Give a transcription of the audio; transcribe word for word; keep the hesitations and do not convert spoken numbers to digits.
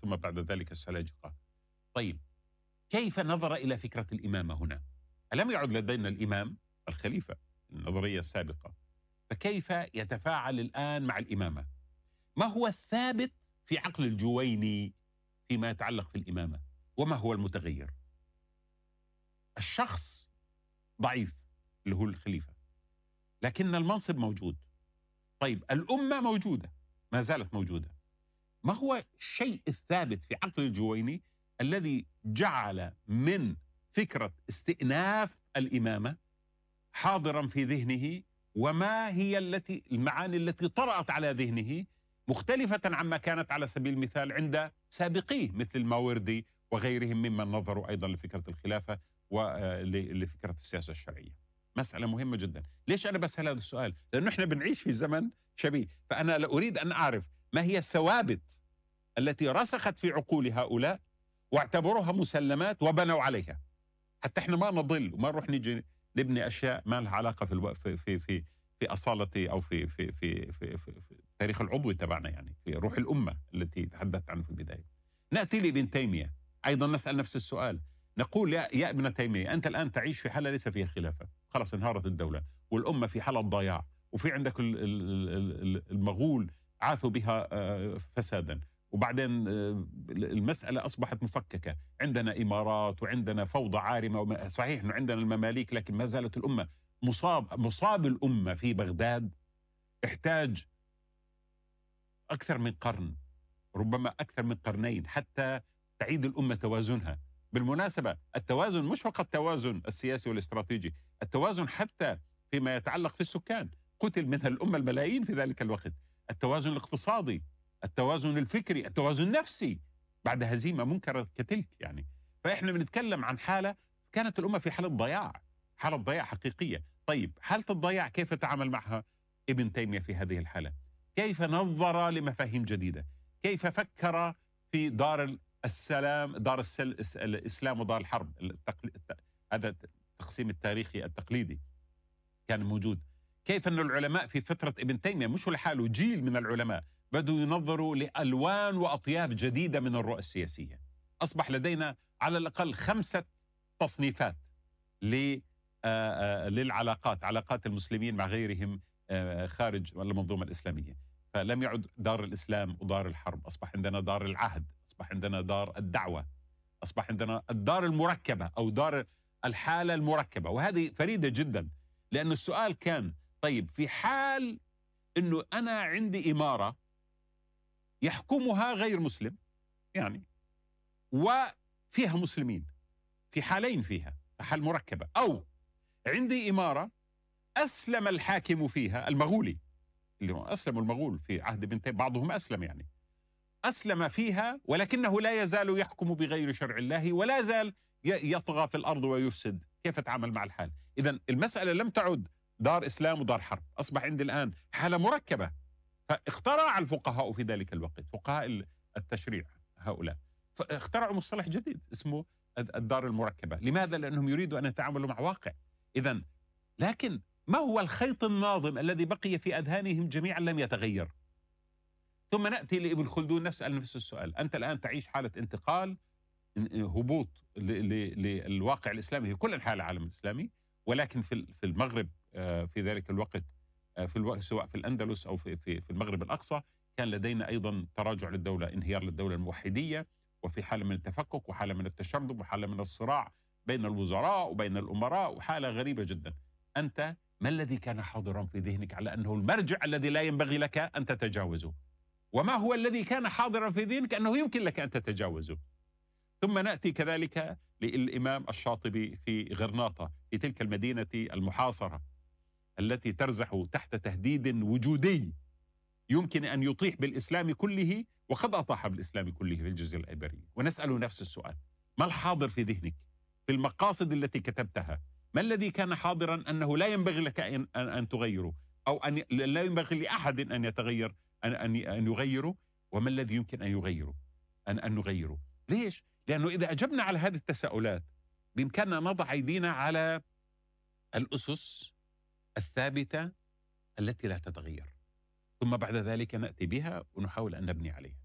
ثم بعد ذلك السلاجقة. طيب كيف نظر إلى فكرة الإمامة هنا؟ ألم يعد لدينا الإمام الخليفة النظرية السابقة، فكيف يتفاعل الآن مع الإمامة؟ ما هو الثابت في عقل الجويني فيما يتعلق في الإمامة؟ وما هو المتغير؟ الشخص ضعيف اللي هو الخليفة، لكن المنصب موجود. طيب الأمة موجودة، ما زالت موجودة. ما هو الشيء الثابت في عقل الجويني الذي جعل من فكرة استئناف الإمامة حاضرا في ذهنه؟ وما هي التي المعاني التي طرأت على ذهنه مختلفة عما كانت على سبيل المثال عند سابقيه مثل الماوردي وغيرهم ممن نظروا أيضا لفكرة الخلافة ولفكرة السياسة الشرعية؟ مسألة مهمة جدا. ليش أنا بسأل هذا السؤال؟ لأنه إحنا بنعيش في زمن شبيه، فأنا أريد أن أعرف ما هي الثوابت التي رسخت في عقول هؤلاء واعتبروها مسلمات وبنوا عليها، حتى إحنا ما نضل وما نروح نيجي نبني أشياء ما لها علاقة في الو... في في في في أصالة أو في في في في, في, في التاريخ العضوي تبعنا، يعني في روح الأمة التي تحدثت عنه في البداية. نأتي لابن تيمية أيضا نسأل نفس السؤال، نقول يا, يا ابن تيمية، أنت الآن تعيش في حالة ليس فيها خلافة، خلاص انهارت الدولة والأمة في حالة ضياع، وفي عندك المغول عاثوا بها فسادا، وبعدين المسألة أصبحت مفككة، عندنا إمارات وعندنا فوضى عارمة. صحيح أنه عندنا المماليك لكن ما زالت الأمة مصاب مصاب الأمة في بغداد احتاج أكثر من قرن، ربما أكثر من قرنين حتى تعيد الأمة توازنها. بالمناسبة التوازن مش فقط التوازن السياسي والاستراتيجي، التوازن حتى فيما يتعلق في السكان، قتل منها الأمة الملايين في ذلك الوقت. التوازن الاقتصادي، التوازن الفكري، التوازن النفسي بعد هزيمة منكرة كتلك يعني. فإحنا بنتكلم عن حالة كانت الأمة في حالة ضياع، حالة ضياع حقيقية. طيب حالة الضياع كيف تعامل معها ابن تيمية في هذه الحالة؟ كيف نظر لمفاهيم جديدة؟ كيف فكر في دار السلام، دار السل... الإسلام ودار الحرب؟ التقل... هذا التقسيم التاريخي التقليدي كان موجود. كيف أن العلماء في فترة ابن تيمية مش لحاله، جيل من العلماء بدوا ينظروا لألوان وأطياف جديدة من الرؤى السياسية. أصبح لدينا على الأقل خمسة تصنيفات للعلاقات، علاقات المسلمين مع غيرهم خارج المنظومة الإسلامية. فلم يعد دار الإسلام ودار الحرب، أصبح عندنا دار العهد، أصبح عندنا دار الدعوة، أصبح عندنا الدار المركبة أو دار الحالة المركبة. وهذه فريدة جدا، لأن السؤال كان طيب في حال أنه أنا عندي إمارة يحكمها غير مسلم يعني وفيها مسلمين، في حالين فيها حال مركبة، أو عندي إمارة أسلم الحاكم فيها المغولي، اللي أسلموا المغول في عهد ابن تيمية، بعضهم أسلم يعني أسلم فيها ولكنه لا يزال يحكم بغير شرع الله ولا زال يطغى في الأرض ويفسد. كيف أتعامل مع الحال؟ إذن المسألة لم تعد دار إسلام ودار حرب، أصبح عندي الآن حالة مركبة. فاخترع الفقهاء في ذلك الوقت، فقهاء التشريع هؤلاء، فاخترعوا مصطلح جديد اسمه الدار المركبة. لماذا؟ لأنهم يريدوا أن يتعاملوا مع واقع. إذن لكن ما هو الخيط الناظم الذي بقي في أذهانهم جميعا لم يتغير؟ ثم نأتي لابن خلدون نسأل نفس السؤال. أنت الآن تعيش حالة انتقال، هبوط للواقع الإسلامي في كل أنحاء العالم الإسلامي، ولكن في في المغرب في ذلك الوقت، في الوقت سواء في الأندلس أو في في في المغرب الأقصى، كان لدينا أيضا تراجع للدولة، انهيار للدولة الموحدية، وفي حالة من التفكك وحالة من التشرذم وحالة من الصراع بين الوزراء وبين الأمراء، وحالة غريبة جدا. أنت ما الذي كان حاضرا في ذهنك على أنه المرجع الذي لا ينبغي لك أن تتجاوزه؟ وما هو الذي كان حاضرا في ذهنك أنه يمكن لك أن تتجاوزه؟ ثم نأتي كذلك للإمام الشاطبي في غرناطة، في تلك المدينة المحاصرة التي ترزح تحت تهديد وجودي يمكن أن يطيح بالإسلام كله، وقد أطاح بالإسلام كله في الجزيرة الإيبيرية. ونسأل نفس السؤال: ما الحاضر في ذهنك في المقاصد التي كتبتها؟ ما الذي كان حاضرا أنه لا ينبغي لك أن, أن تغيره، أو أن لا ينبغي لأحد أن يتغير أن, أن, أن يغيره؟ وما الذي يمكن أن يغيره أن, أن نغيره؟ ليش؟ لأنه إذا أجبنا على هذه التساؤلات بإمكاننا نضع أيدينا على الأسس الثابتة التي لا تتغير، ثم بعد ذلك نأتي بها ونحاول أن نبني عليها.